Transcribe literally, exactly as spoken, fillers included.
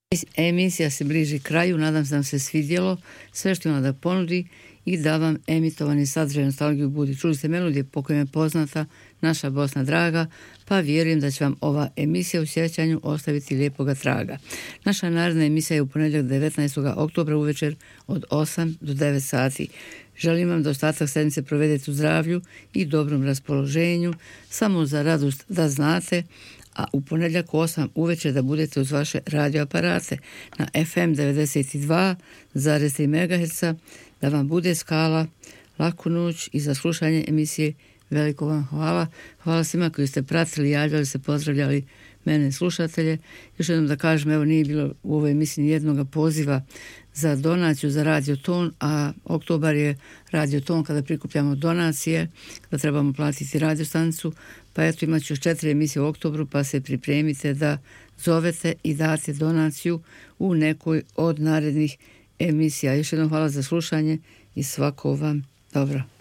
Emisija se bliži kraju, nadam se da vam se svidjelo sve što ima da ponudi i da vam emitovani sadržaj nostalgiju budi. Čuli ste melodije po kojima je poznata naša Bosna draga, pa vjerujem da će vam ova emisija u sjećanju ostaviti lijepoga traga. Naša naredna emisija je u ponedjeljak devetnaestog oktobra uvečer od osam do devet sati. Želim vam da ostatak sedmice provedete u zdravlju i dobrom raspoloženju, samo za radost da znate, a u ponedjeljak u osam uvečer da budete uz vaše radioaparate na ef em devedeset dva zarez tri megaherca, da vam bude skala, laku noć i za slušanje emisije. Veliko vam hvala. Hvala svima koji ste pratili, javljali se, pozdravljali mene slušatelje. Još jednom da kažem, evo nije bilo u ovoj emisiji nijednog poziva za donaciju za Radioton, a oktobar je Radioton kada prikupljamo donacije, kada trebamo platiti radiostanicu, pa eto imat ću još četiri emisije u oktobru, pa se pripremite da zovete i date donaciju u nekoj od narednih emisija. Još jednom hvala za slušanje i svako vam dobro.